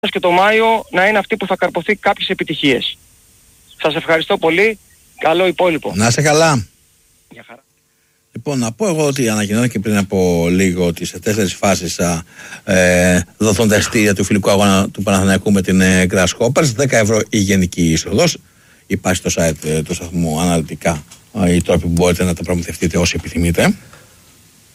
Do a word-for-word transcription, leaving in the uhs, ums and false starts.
και το Μάιο να είναι αυτή που θα καρποθεί κάποιες επιτυχίες. Σας ευχαριστώ πολύ. Καλό υπόλοιπο. Να είσαι καλά. Γεια χαρά. Λοιπόν, να πω εγώ ότι ανακοινώθηκε πριν από λίγο ότι σε τέσσερις φάσεις θα ε, δοθούν τα εισιτήρια του φιλικού αγώνα του Παναθηναϊκού με την ε, Grasshoppers. δέκα ευρώ η γενική είσοδος. Υπάρχει στο site ε, του σταθμού αναλυτικά ε, οι τρόποι που μπορείτε να τα προμηθευτείτε όσοι επιθυμείτε.